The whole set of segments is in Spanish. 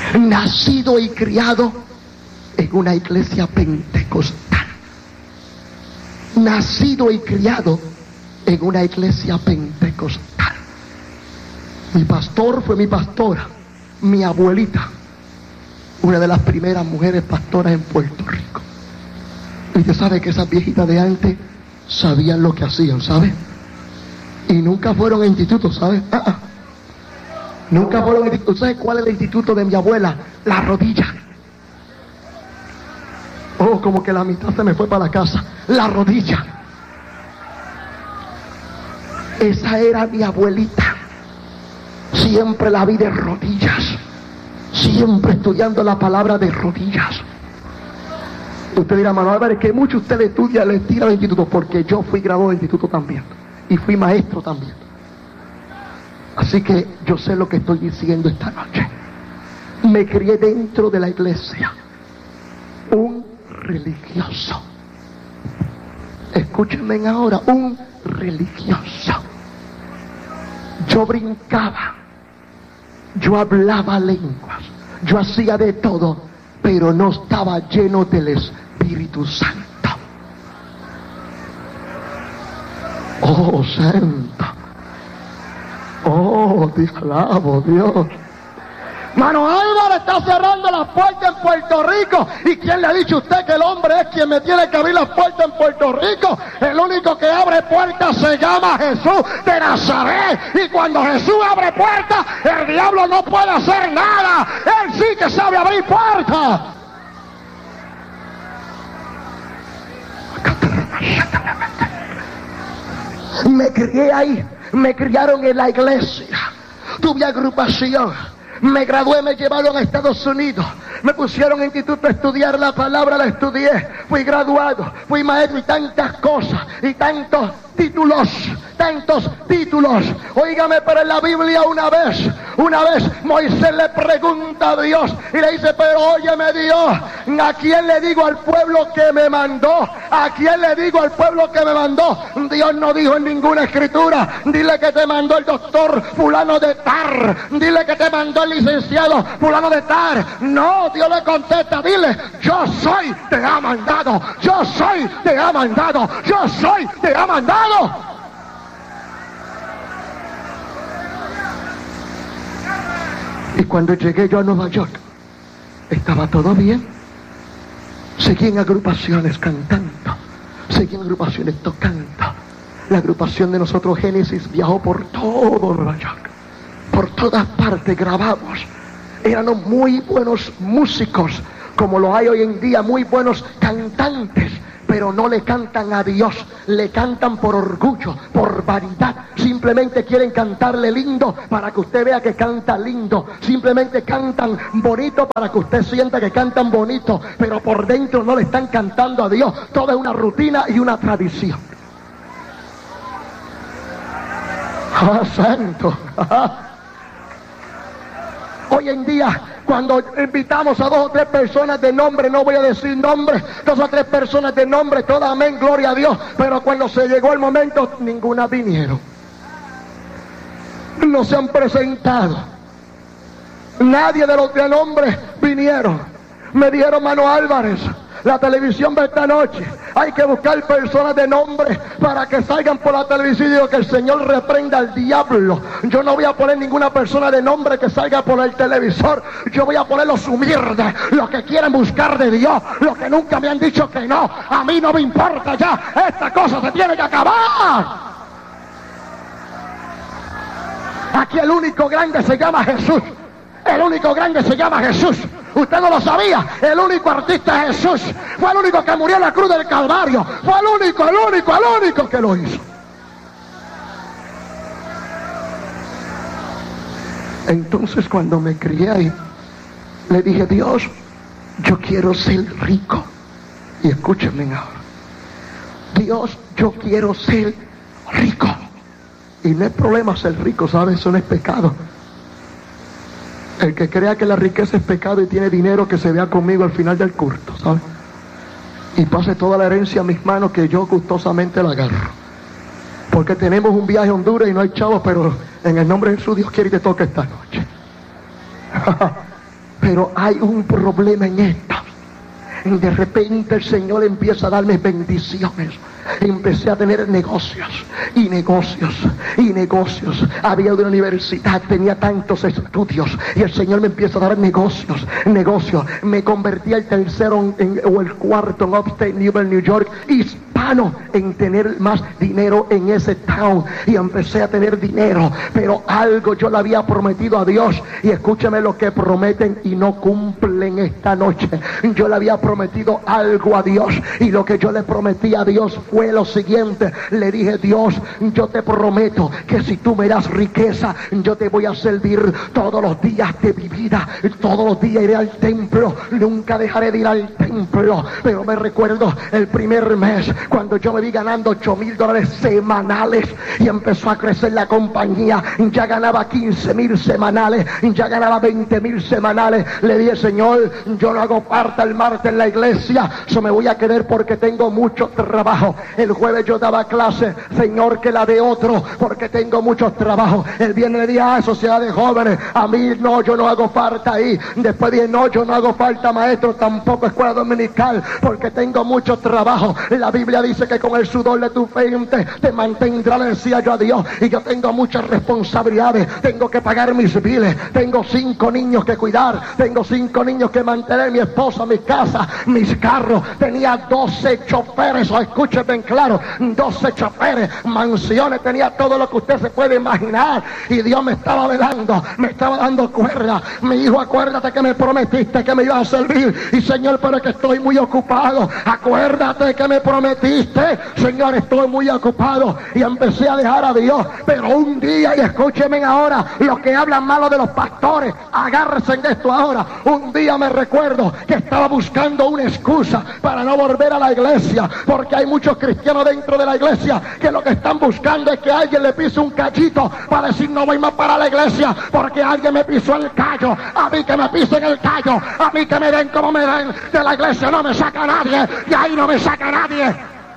nacido y criado en una iglesia pentecostal. Nacido y criado en una iglesia pentecostal. Mi pastor fue mi pastora, mi abuelita, una de las primeras mujeres pastoras en Puerto Rico. Y usted sabe que esas viejitas de antes sabían lo que hacían, ¿sabe? Y nunca fueron a institutos, ¿sabe? Nunca fueron a institutos. ¿Sabe cuál es el instituto de mi abuela? La rodilla. Oh, como que la mitad se me fue para la casa. La rodilla. Esa era mi abuelita. Siempre la vi de rodillas. Siempre estudiando la palabra de rodillas. Usted dirá, Manuel Álvarez, que mucho usted estudia, le tira al instituto, porque yo fui graduado de instituto también. Y fui maestro también. Así que yo sé lo que estoy diciendo esta noche. Me crié dentro de la iglesia. Un religioso. Escúchenme ahora, un religioso. Yo brincaba. Yo hablaba lenguas. Yo hacía de todo, pero no estaba lleno del Espíritu Santo. Oh, santo. Oh, te alabo, Dios. Mano Álvarez está cerrando las puertas en Puerto Rico. ¿Y quién le ha dicho a usted que el hombre es quien me tiene que abrir las puertas en Puerto Rico? El único que abre puertas se llama Jesús de Nazaret. Y cuando Jesús abre puertas, el diablo no puede hacer nada. Él sí que sabe abrir puertas. Me crié ahí. Me criaron en la iglesia. Tuve agrupación. Me gradué, me llevaron a Estados Unidos. Me pusieron en instituto a estudiar la palabra, la estudié. Fui graduado, fui maestro y tantas cosas. Y tantos títulos. Óigame, pero en la Biblia una vez Moisés le pregunta a Dios y le dice, pero óyeme Dios, ¿a quién le digo al pueblo que me mandó? ¿A quién le digo al pueblo que me mandó? Dios no dijo en ninguna escritura, dile que te mandó el doctor fulano de tal, dile que te mandó el licenciado fulano de tal. No, Dios le contesta, dile, yo soy, te ha mandado, yo soy, te ha mandado, yo soy, te ha mandado. Y cuando llegué yo a Nueva York, estaba todo bien. Seguí en agrupaciones cantando, seguí en agrupaciones tocando. La agrupación de nosotros, Génesis, viajó por todo Nueva York, por todas partes grabamos. Éramos muy buenos músicos, como lo hay hoy en día, muy buenos cantantes. Pero no le cantan a Dios, le cantan por orgullo, por vanidad. Simplemente quieren cantarle lindo para que usted vea que canta lindo. Simplemente cantan bonito para que usted sienta que cantan bonito. Pero por dentro no le están cantando a Dios. Todo es una rutina y una tradición. ¡Ah, santo! Hoy en día, cuando invitamos a 2 o 3 personas de nombre, no voy a decir nombre, 2 o 3 personas de nombre, todas amén, gloria a Dios, pero cuando se llegó el momento, ninguna vinieron. No se han presentado. Nadie de los de nombre vinieron. Me dijeron, Manuel Álvarez, la televisión de esta noche, hay que buscar personas de nombre para que salgan por la televisión. Y digo, que el Señor reprenda al diablo. Yo no voy a poner ninguna persona de nombre que salga por el televisor. Yo voy a poner los humildes, los que quieren buscar de Dios, los que nunca me han dicho que no. A mí no me importa ya, esta cosa se tiene que acabar. Aquí el único grande se llama Jesús. El único grande se llama Jesús. Usted no lo sabía. El único artista es Jesús. Fue el único que murió en la cruz del Calvario. Fue el único que lo hizo. Entonces cuando me crié ahí, le dije, Dios, yo quiero ser rico. Y escúchenme ahora. Dios, yo quiero ser rico. Y no es problema ser rico, ¿sabes? Eso no es pecado. El que crea que la riqueza es pecado y tiene dinero, que se vea conmigo al final del culto, ¿sabes? Y pase toda la herencia a mis manos, que yo gustosamente la agarro. Porque tenemos un viaje a Honduras y no hay chavos, pero en el nombre de Jesús, Dios quiere y te toca esta noche. Pero hay un problema en esto. De repente el Señor empieza a darme bendiciones. Empecé a tener negocios y negocios y negocios. Había una universidad, tenía tantos estudios y el Señor me empieza a dar negocios. Me convertí el tercero o el cuarto en Upstate New York, hispano en tener más dinero en ese town, y empecé a tener dinero. Pero algo yo le había prometido a Dios, y escúchame lo que prometen y no cumplen esta noche. Yo le había prometido algo a Dios, y lo que yo le prometí a Dios fue lo siguiente. Le dije: Dios, yo te prometo que si tú me das riqueza, yo te voy a servir todos los días de mi vida. Todos los días iré al templo, nunca dejaré de ir al templo. Pero me recuerdo el primer mes, cuando yo me vi ganando $8,000 semanales, y empezó a crecer la compañía. Ya ganaba 15,000 semanales, ya ganaba 20,000 semanales. Le dije: Señor, yo no hago parte el martes en la iglesia, yo me voy a quedar porque tengo mucho trabajo. El jueves yo daba clase: Señor, que la de otro, porque tengo muchos trabajos. El viernes día sociedad de jóvenes, a mí no, yo no hago falta ahí. Después dije: no, yo no hago falta maestro, tampoco escuela dominical, porque tengo mucho trabajo. La Biblia dice que con el sudor de tu frente te mantendrá, le decía yo a Dios. Y yo tengo muchas responsabilidades, tengo que pagar mis biles, tengo 5 niños que cuidar, tengo 5 niños que mantener, mi esposa, mi casa, mis carros. Tenía 12 choferes, o escúcheme claro, 12 choferes, mansiones, tenía todo lo que usted se puede imaginar. Y Dios me estaba velando, me estaba dando cuerda. Mi hijo, acuérdate que me prometiste que me ibas a servir. Y Señor, pero es que estoy muy ocupado. Acuérdate que me prometiste. Señor, estoy muy ocupado. Y empecé a dejar a Dios. Pero un día, y escúchenme ahora, los que hablan malo de los pastores, agárrense en esto ahora. Un día me recuerdo que estaba buscando una excusa para no volver a la iglesia, porque hay muchos cristianos dentro de la iglesia que lo que están buscando es que alguien le pise un cachito para decir: no voy más para la iglesia porque alguien me pisó el callo. A mí que me pisen el callo, a mí que me den como me den. De la iglesia no me saca nadie, de ahí no me saca nadie.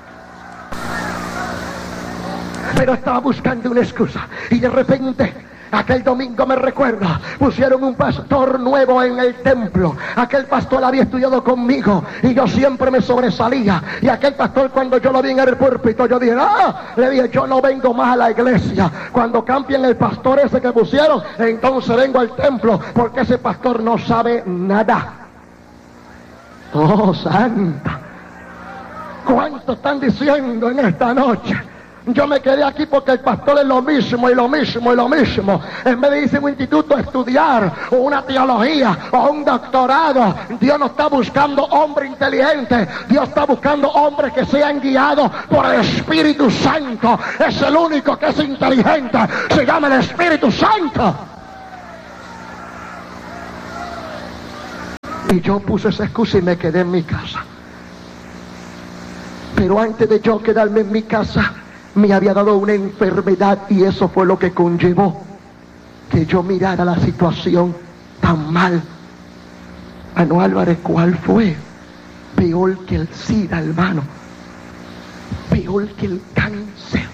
Pero estaba buscando una excusa, y de repente aquel domingo me recuerdo, pusieron un pastor nuevo en el templo. Aquel pastor había estudiado conmigo y yo siempre me sobresalía. Y aquel pastor, cuando yo lo vi en el púlpito, yo dije: le dije, yo no vengo más a la iglesia. Cuando cambien el pastor ese que pusieron, entonces vengo al templo, porque ese pastor no sabe nada. Oh, santa. ¿Cuánto están diciendo en esta noche? Yo me quedé aquí porque el pastor es lo mismo y lo mismo y lo mismo. En vez de irse a un instituto a estudiar, o una teología, o un doctorado, Dios no está buscando hombres inteligentes. Dios está buscando hombres que sean guiados por el Espíritu Santo. Es el único que es inteligente. Se llama el Espíritu Santo. Y yo puse esa excusa y me quedé en mi casa. Pero antes de yo quedarme en mi casa, me había dado una enfermedad, y eso fue lo que conllevó que yo mirara la situación tan mal. Mano Álvarez, ¿cuál fue? Peor que el SIDA, hermano. Peor que el cáncer.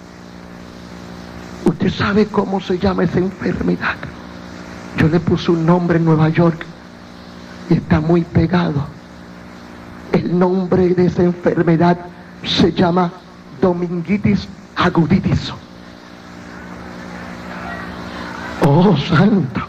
¿Usted sabe cómo se llama esa enfermedad? Yo le puse un nombre en Nueva York y está muy pegado. El nombre de esa enfermedad se llama Dominguitis aguditis. Oh, santo.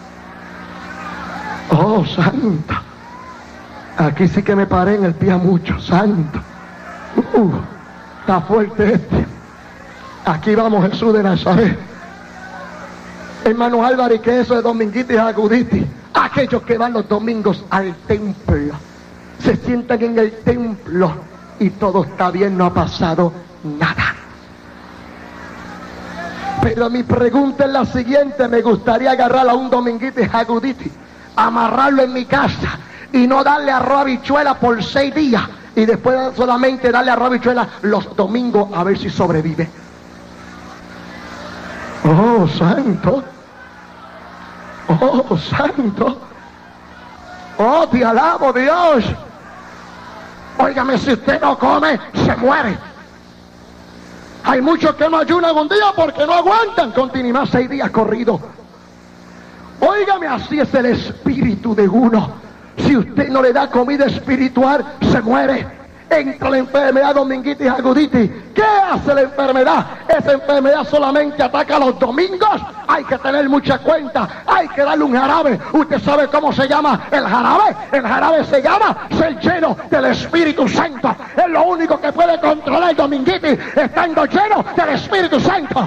Oh, santo. Aquí sí que me paré en el pie mucho. Santo. Está fuerte este. Aquí vamos, Jesús de Nazaret. Hermano Álvarez, que eso de Dominguitis aguditis. Aquellos que van los domingos al templo, se sientan en el templo y todo está bien, no ha pasado nada. Pero mi pregunta es la siguiente: me gustaría agarrar a un Dominguitis aguditis, amarrarlo en mi casa y no darle arroz habichuela por 6 días, y después solamente darle arroz habichuela los domingos a ver si sobrevive. Oh, santo. Oh, santo. Oh, te alabo, Dios. Óigame, si usted no come, se muere. Hay muchos que no ayunan un día porque no aguantan continuar 6 días corridos. Óigame, así es el espíritu de uno. Si usted no le da comida espiritual, se muere. Entra la enfermedad dominguitis aguditis. ¿Qué hace la enfermedad? Esa enfermedad solamente ataca los domingos. Hay que tener mucha cuenta. Hay que darle un jarabe. ¿Usted sabe cómo se llama el jarabe? El jarabe se llama ser lleno del Espíritu Santo. Es lo único que puede controlar el dominguitis, estando lleno del Espíritu Santo.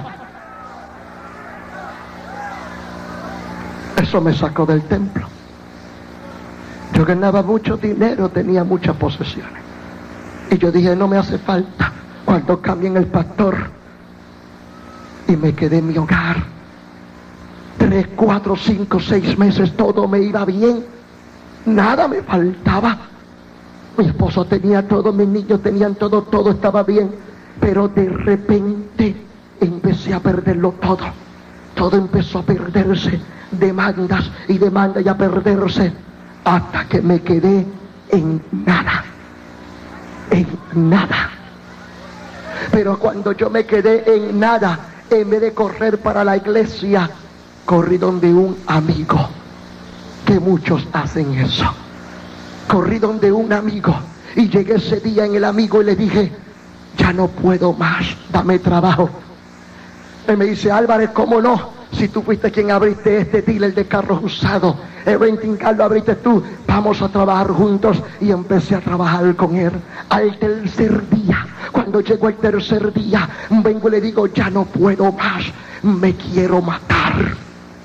Eso me sacó del templo. Yo ganaba mucho dinero, tenía muchas posesiones. Y yo dije, no me hace falta cuando cambien el pastor. Y me quedé en mi hogar. 3, 4, 5, 6 meses todo me iba bien. Nada me faltaba. Mi esposo tenía todo, mis niños tenían todo, todo estaba bien. Pero de repente empecé a perderlo todo. Todo empezó a perderse. Demandas y demandas y a perderse. Hasta que me quedé en nada. En nada. Pero cuando yo me quedé en nada, en vez de correr para la iglesia, corrí donde un amigo, que muchos hacen eso. Corrí donde un amigo y llegué ese día en el amigo y le dije, ya no puedo más, dame trabajo. Él me dice, Álvarez, ¿cómo no? Si tú fuiste quien abriste este dealer de carros usados, el renting car lo abriste tú, vamos a trabajar juntos. Y empecé a trabajar con él. Al tercer día, cuando llegó el tercer día, vengo y le digo, ya no puedo más, me quiero matar.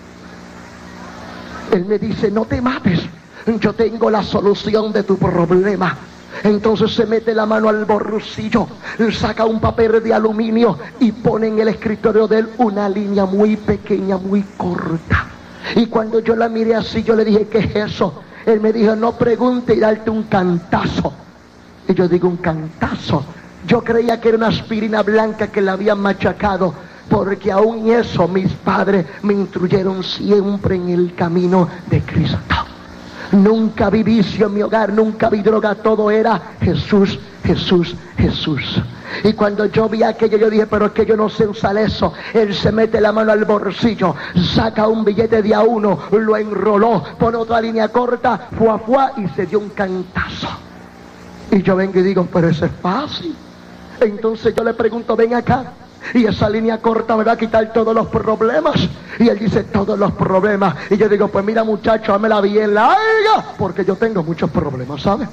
Él me dice, no te mates, yo tengo la solución de tu problema. Entonces se mete la mano al bolsillo, saca un papel de aluminio y pone en el escritorio de él una línea muy pequeña, muy corta. Y cuando yo la miré así, yo le dije, ¿qué es eso? Él me dijo, no pregunte y darte un cantazo. Y yo digo, un cantazo. Yo creía que era una aspirina blanca que la habían machacado, porque aún eso mis padres me instruyeron siempre en el camino de Cristo. Nunca vi vicio en mi hogar, nunca vi droga, todo era Jesús, Jesús, Jesús. Y cuando yo vi aquello, yo dije, pero es que yo no sé usar eso. Él se mete la mano al bolsillo, saca un billete de A1, lo enroló, pone otra línea corta, fuá, y se dio un cantazo. Y yo vengo y digo, pero eso es fácil. Entonces yo le pregunto, ven acá, y esa línea corta me va a quitar todos los problemas. Y él dice, todos los problemas. Y yo digo, pues mira muchacho, hámela bien larga, porque yo tengo muchos problemas, ¿sabes?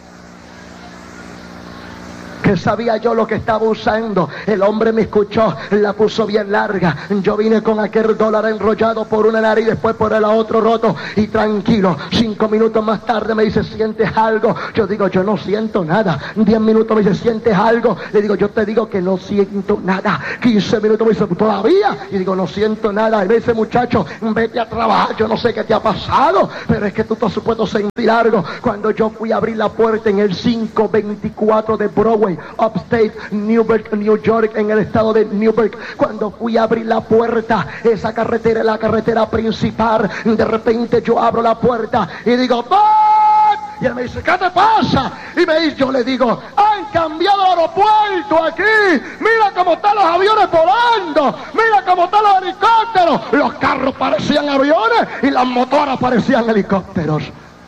Que sabía yo lo que estaba usando. El hombre me escuchó, la puso bien larga. Yo vine con aquel dólar enrollado por una nariz, después por el otro roto, y tranquilo. 5 minutos más tarde me dice, ¿sientes algo? Yo digo, yo no siento nada. 10 minutos me dice, ¿sientes algo? Le digo, yo te digo que no siento nada. 15 minutos me dice, ¿todavía? Y digo, no siento nada. Y me dice, muchacho, vete a trabajar, yo no sé qué te ha pasado, pero es que tú estás supuesto sentir algo. Cuando yo fui a abrir la puerta en el 524 de Broadway, Upstate, Newburgh, New York, en el estado de Newburgh, cuando fui a abrir la puerta, esa carretera es la carretera principal. De repente yo abro la puerta y digo, ¡Bob! Y él me dice, ¿qué te pasa? Y yo le digo, han cambiado el aeropuerto aquí, mira cómo están los aviones volando, mira cómo están los helicópteros. Los carros parecían aviones y las motoras parecían helicópteros.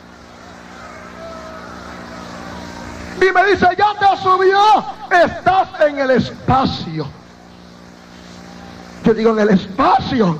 Y me dice, ya te subió, estás en el espacio. Yo digo, en el espacio.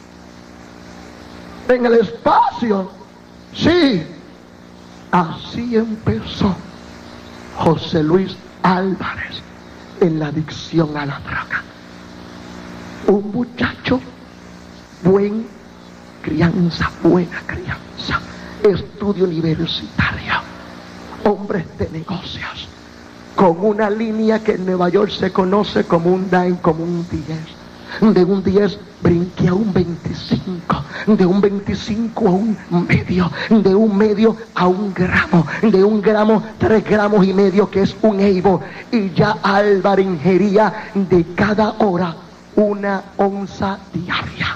En el espacio. Sí. Así empezó José Luis Álvarez en la adicción a la droga. Un muchacho, buena crianza, estudio universitario, hombres de negocios, con una línea que en Nueva York se conoce como un dime, como un 10. De un 10 brinqué a un 25, de un 25 a un medio, de un medio a un gramo, de un gramo 3 gramos y medio, que es un eibo, y ya Álvaro ingería de cada hora 1 onza diaria,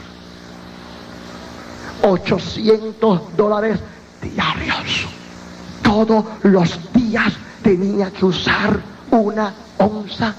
$800 diarios. Todos los días tenía que usar 1 onza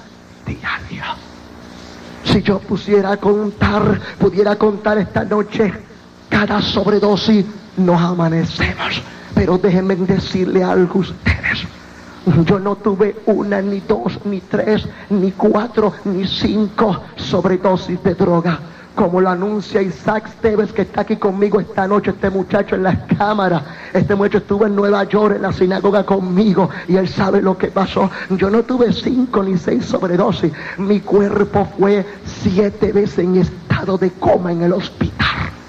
diaria. Si yo pudiera contar esta noche cada sobredosis nos amanecemos. Pero déjenme decirle algo a ustedes. Yo no tuve una, ni dos, ni tres, ni cuatro, ni cinco sobredosis de droga, como lo anuncia Isaac Esteves, que está aquí conmigo esta noche. Este muchacho en la cámara, este muchacho estuvo en Nueva York en la sinagoga conmigo y él sabe lo que pasó. Yo no tuve 5 ni 6 sobredosis. Mi cuerpo fue 7 veces en estado de coma en el hospital.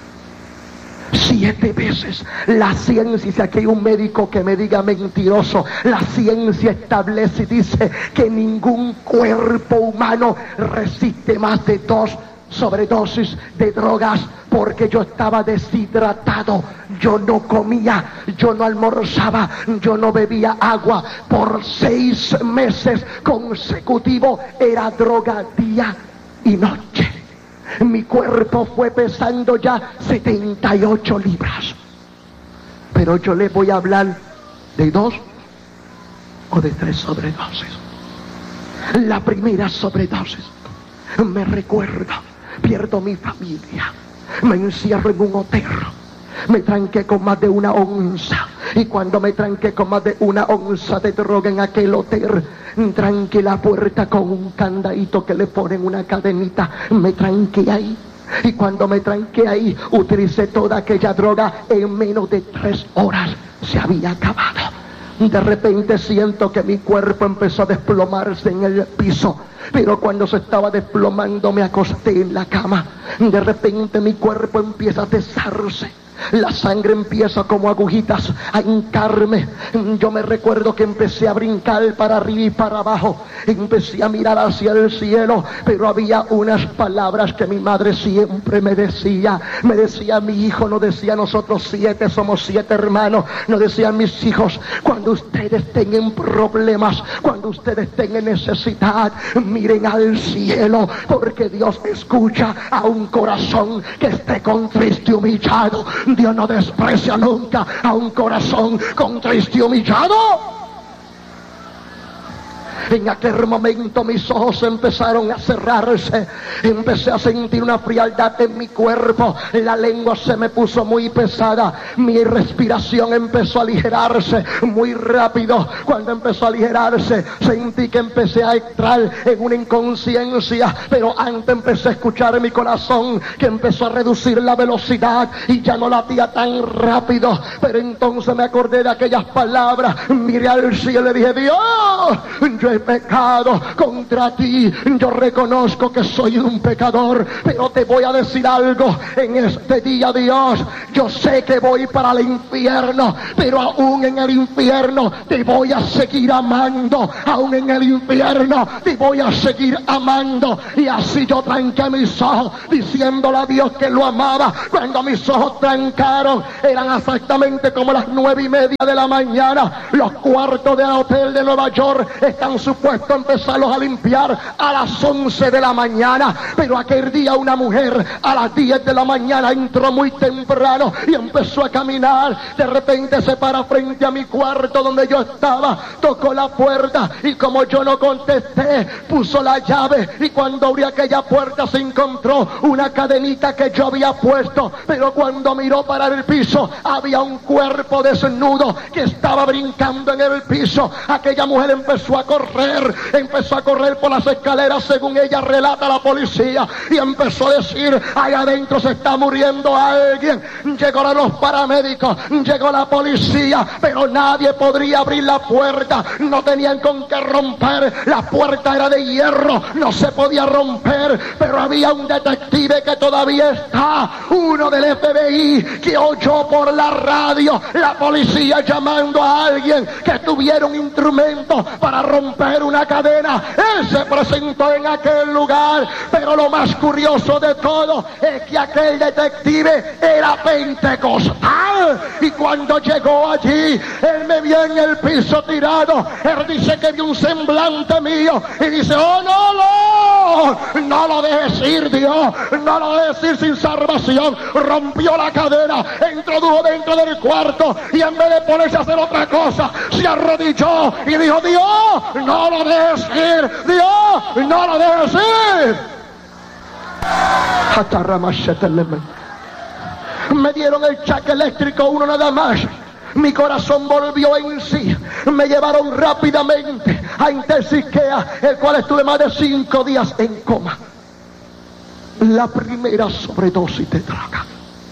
7 veces. La ciencia, si aquí hay un médico que me diga mentiroso, la ciencia establece y dice que ningún cuerpo humano resiste más de 2 sobredosis de drogas, porque yo estaba deshidratado, yo no comía, yo no almorzaba, yo no bebía agua por 6 meses consecutivos. Era droga día y noche. Mi cuerpo fue pesando ya 78 libras. Pero yo les voy a hablar de 2 o de 3 sobredosis. La primera sobredosis, me recuerdo, pierdo mi familia, me encierro en un hotel, me tranqué con más de 1 onza, y cuando me tranqué con más de 1 onza de droga en aquel hotel, tranqué la puerta con un candadito que le ponen una cadenita, me tranqué ahí. Y cuando me tranqué ahí, utilicé toda aquella droga. En menos de 3 horas se había acabado. De repente siento que mi cuerpo empezó a desplomarse en el piso. Pero cuando se estaba desplomando me acosté en la cama. De repente mi cuerpo empieza a deshacerse. La sangre empieza como agujitas a hincarme. Yo me recuerdo que empecé a brincar para arriba y para abajo. Empecé a mirar hacia el cielo, pero había unas palabras que mi madre siempre me decía. Me decía: mi hijo, no decía nosotros 7, somos 7 hermanos. No decían mis hijos: cuando ustedes tengan problemas, cuando ustedes tengan necesidad, miren al cielo, porque Dios escucha a un corazón que esté contrito y humillado. Dios no desprecia nunca a un corazón contrito y humillado. En aquel momento mis ojos empezaron a cerrarse. Empecé a sentir una frialdad en mi cuerpo. La lengua se me puso muy pesada. Mi respiración empezó a aligerarse muy rápido. Cuando empezó a aligerarse, sentí que empecé a entrar en una inconsciencia. Pero antes empecé a escuchar mi corazón, que empezó a reducir la velocidad y ya no latía tan rápido. Pero entonces me acordé de aquellas palabras. Miré al cielo y le dije: Dios, yo he pecado contra ti, yo reconozco que soy un pecador, pero te voy a decir algo en este día, Dios. Yo sé que voy para el infierno, pero aún en el infierno te voy a seguir amando. Aún en el infierno te voy a seguir amando. Y así yo tranqué mis ojos, diciéndole a Dios que lo amaba. Cuando mis ojos trancaron, eran exactamente como las 9:30 de la mañana. Los cuartos del hotel de Nueva York están supuestos a empezarlos a limpiar a las 11 de la mañana, pero aquel día una mujer a las 10 de la mañana entró muy temprano y empezó a caminar. De repente se para frente a mi cuarto donde yo estaba, tocó la puerta y como yo no contesté, puso la llave, y cuando abrí aquella puerta se encontró una cadenita que yo había puesto, pero cuando miró para el piso había un cuerpo desnudo que estaba brincando en el piso. Aquella mujer empezó a correr por las escaleras, según ella relata la policía, y empezó a decir: ahí adentro se está muriendo alguien. Llegaron los paramédicos, llegó la policía, pero nadie podría abrir la puerta. No tenían con qué romper, la puerta era de hierro, no se podía romper. Pero había un detective que todavía está, uno del FBI, que oyó por la radio la policía llamando a alguien que tuviera un instrumento para romper una cadena. Él se presentó en aquel lugar, pero lo más curioso de todo es que aquel detective era pentecostal, y cuando llegó allí, él me vio en el piso tirado. Él dice que vio un semblante mío y dice: oh no lo dejes ir, Dios, no lo dejes ir sin salvación. Rompió la cadena, introdujo dentro del cuarto y en vez de ponerse a hacer otra cosa, se arrodilló y dijo: Dios, no lo dejes ir, Dios, no lo dejes ir. Me dieron el chaque eléctrico, uno nada más. Mi corazón volvió en sí. Me llevaron rápidamente a Intensicea, el cual estuve más de 5 días en coma. La primera sobredosis de droga.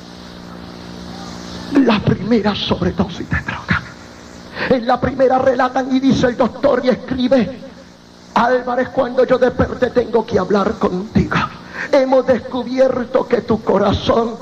La primera sobredosis de droga. En la primera relatan y dice el doctor y escribe: Álvarez, cuando yo desperté tengo que hablar contigo. Hemos descubierto que tu corazón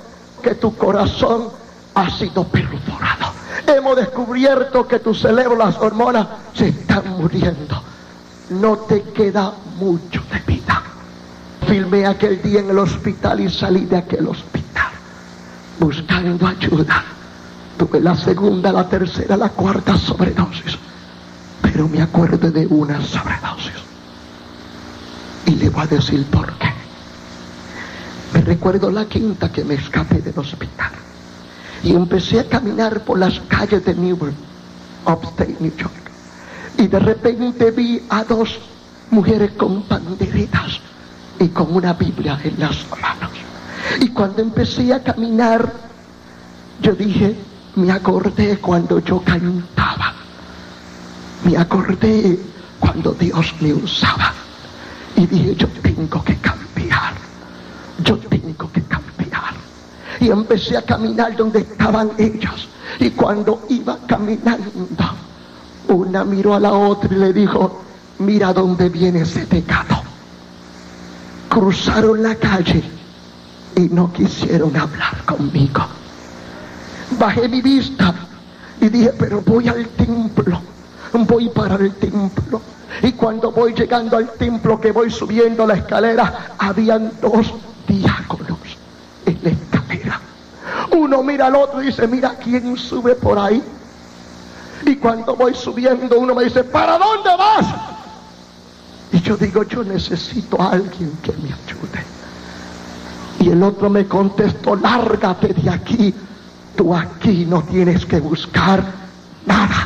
ha sido perforado. Hemos descubierto que tu cerebro, las hormonas se están muriendo. No te queda mucho de vida. Filmé aquel día en el hospital y salí de aquel hospital buscando ayuda. Tuve la segunda, la tercera, la cuarta sobredosis, pero me acuerdo de una sobredosis. Y le voy a decir por qué. Me recuerdo la quinta que me escapé del hospital y empecé a caminar por las calles de Newark, upstate New York, y de repente vi a 2 mujeres con banderitas y con una Biblia en las manos. Y cuando empecé a caminar, yo dije, me acordé cuando yo cantaba, me acordé cuando Dios me usaba, y dije, yo tengo que cambiar, yo tengo que cambiar. Y empecé a caminar donde estaban ellas, y cuando iba caminando, una miró a la otra y le dijo, mira dónde viene ese pecado. Cruzaron la calle y no quisieron hablar conmigo. Bajé mi vista y dije, pero voy al templo, voy para el templo. Y cuando voy llegando al templo, que voy subiendo la escalera, habían 2 diáconos en la escalera. Uno mira al otro y dice, mira quién sube por ahí. Y cuando voy subiendo, uno me dice, ¿para dónde vas? Y yo digo, yo necesito a alguien que me ayude. Y el otro me contestó, lárgate de aquí. Tú aquí no tienes que buscar nada.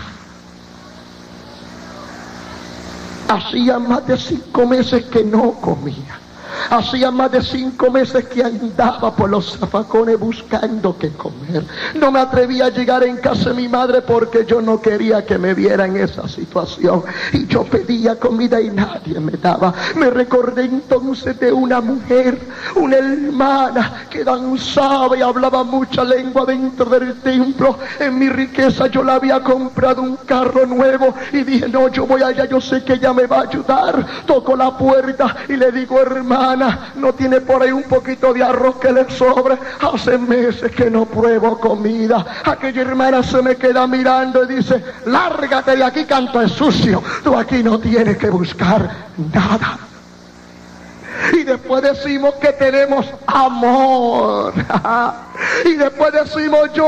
Hacía más de 5 meses que no comía. Hacía más de 5 meses que andaba por los zafacones buscando qué comer. No me atrevía a llegar en casa de mi madre porque yo no quería que me viera en esa situación. Y yo pedía comida y nadie me daba. Me recordé entonces de una mujer, una hermana que danzaba y hablaba mucha lengua dentro del templo. En mi riqueza yo le había comprado un carro nuevo y dije, no, yo voy allá, yo sé que ella me va a ayudar. Toco la puerta y le digo, hermana, no tiene por ahí un poquito de arroz que le sobre. Hace meses que no pruebo comida. Aquella hermana se me queda mirando y dice, lárgate de aquí, canto es sucio. Tú aquí no tienes que buscar nada. Y después decimos que tenemos amor. Y después decimos, yo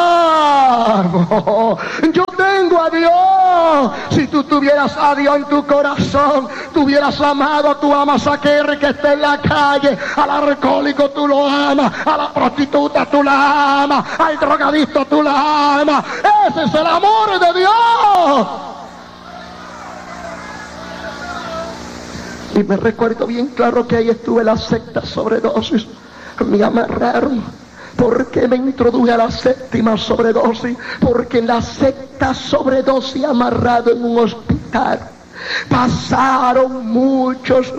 amo, yo tengo a Dios. Si tú tuvieras a Dios en tu corazón, tú hubieras amado, tú amas a aquel que está en la calle, al alcohólico tú lo amas, a la prostituta tú la amas, al drogadicto tú la amas. Ese es el amor de Dios. Y me recuerdo bien claro que ahí estuve en la secta sobredosis. Me amarraron porque me introduje a la 7ª sobredosis, porque en la 6ª sobredosis amarrado en un hospital pasaron muchos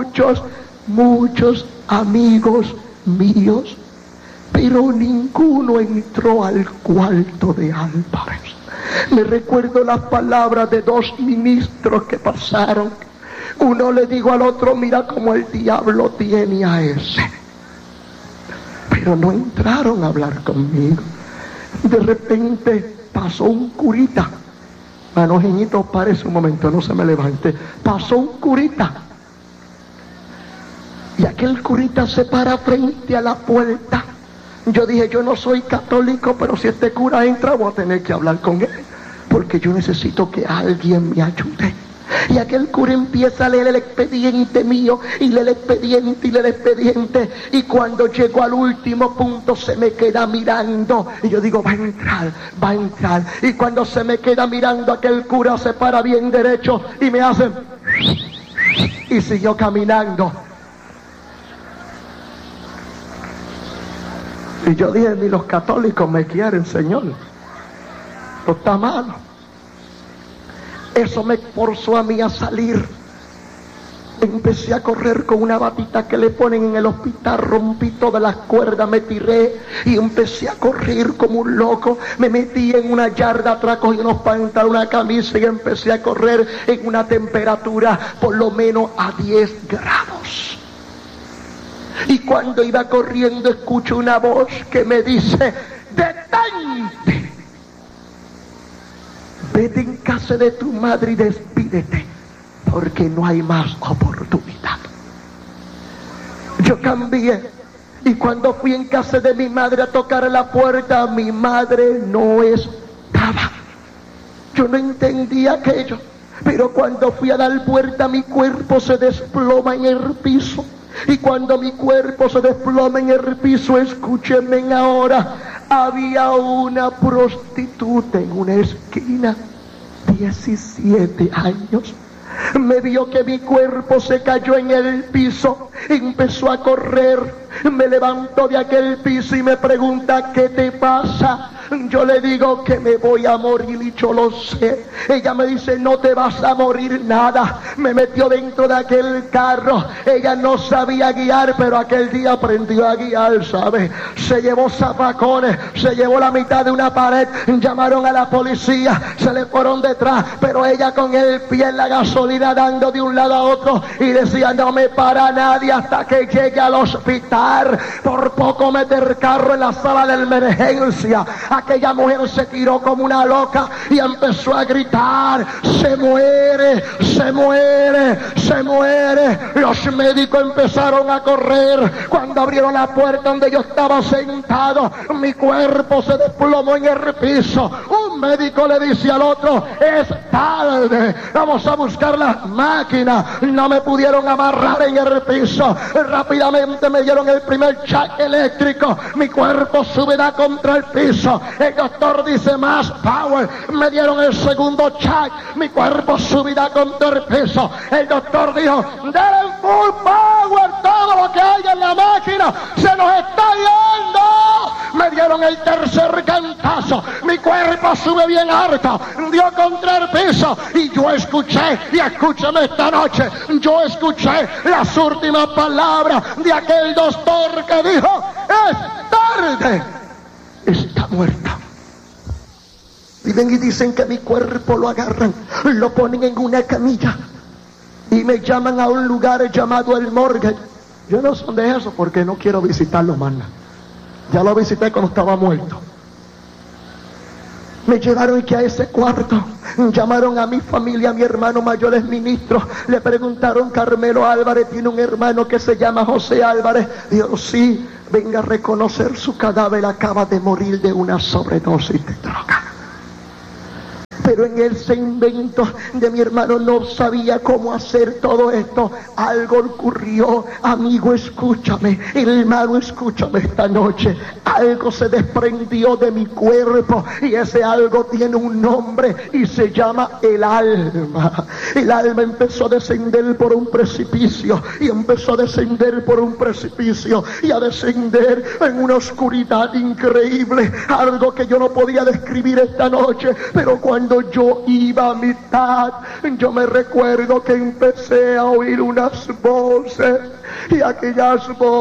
amigos míos, pero ninguno entró al cuarto de Álvarez. Me recuerdo las palabras de 2 ministros que pasaron. Uno le dijo al otro, mira cómo el diablo tiene a ese. Pero no entraron a hablar conmigo. De repente pasó un curita. Manojeñito, párese un momento, no se me levante. Pasó un curita. Y aquel curita se para frente a la puerta. Yo dije, yo no soy católico, pero si este cura entra voy a tener que hablar con él, porque yo necesito que alguien me ayude. Y aquel cura empieza a leer el expediente mío, y lee el expediente, y lee el expediente, y cuando llego al último punto se me queda mirando, y yo digo, va a entrar, y cuando se me queda mirando, aquel cura se para bien derecho, y me hace, y siguió caminando. Y yo dije, ni los católicos me quieren, Señor. Esto está malo. Eso me forzó a mí a salir. Empecé a correr con una batita que le ponen en el hospital, rompí todas las cuerdas, me tiré y empecé a correr como un loco. Me metí en una yarda atrás, cogí unos pantalones, una camisa y empecé a correr en una temperatura por lo menos a 10 grados. Y cuando iba corriendo escucho una voz que me dice: detente, vete en casa de tu madre y despídete, porque no hay más oportunidad. Yo cambié y cuando fui en casa de mi madre a tocar la puerta, mi madre no estaba. Yo no entendía aquello, pero cuando fui a dar puerta, mi cuerpo se desploma en el piso. Y cuando mi cuerpo se desploma en el piso, escúchenme ahora, había una prostituta en una esquina, 17 años. Me vio que mi cuerpo se cayó en el piso, empezó a correr, me levantó de aquel piso y me pregunta: ¿qué te pasa? Yo le digo que me voy a morir y yo lo sé. Ella me dice: no te vas a morir nada. Me metió dentro de aquel carro. Ella no sabía guiar, pero aquel día aprendió a guiar, ¿sabe? Se llevó zafacones, se llevó la mitad de una pared. Llamaron a la policía, se le fueron detrás, pero ella con el pie en la gasolina dando de un lado a otro y decía: no me para nadie hasta que llegue al hospital. Por poco mete el carro en la sala de emergencia. Aquella mujer se tiró como una loca y empezó a gritar: se muere, se muere, se muere. Los médicos empezaron a correr. Cuando abrieron la puerta donde yo estaba sentado, mi cuerpo se desplomó en el piso. Un médico le dice al otro: es tarde, vamos a buscar las máquinas. No me pudieron amarrar en el piso. Rápidamente me dieron el primer shock eléctrico. Mi cuerpo subirá contra el piso. El doctor dice: más power. Me dieron el segundo shock. Mi cuerpo subirá contra el piso. El doctor dijo: denle full power. Todo lo que hay en la máquina se nos está yendo. Me dieron el tercer cantazo. Mi cuerpo sube bien harto. Dio contra el piso. Y yo escuché, y escúchame esta noche, yo escuché las últimas palabras de aquel doctor que dijo: es tarde, está muerta. Vienen y dicen que mi cuerpo lo agarran, lo ponen en una camilla y me llaman a un lugar llamado el morgue. Yo no sé dónde es eso porque no quiero visitarlo más. Ya lo visité cuando estaba muerto. Me llevaron y que a ese cuarto llamaron a mi familia, a mi hermano mayor es ministro. Le preguntaron: Carmelo Álvarez tiene un hermano que se llama José Álvarez. Dijo: sí, venga a reconocer su cadáver, acaba de morir de una sobredosis de droga. Pero en ese invento de mi hermano no sabía cómo hacer todo esto. Algo ocurrió. Amigo, escúchame. Hermano, escúchame esta noche. Algo se desprendió de mi cuerpo y ese algo tiene un nombre y se llama el alma. El alma empezó a descender por un precipicio y empezó a descender por un precipicio y a descender en una oscuridad increíble. Algo que yo no podía describir esta noche, pero cuando yo iba a mitad, yo me recuerdo que empecé a oír unas voces y aquellas voces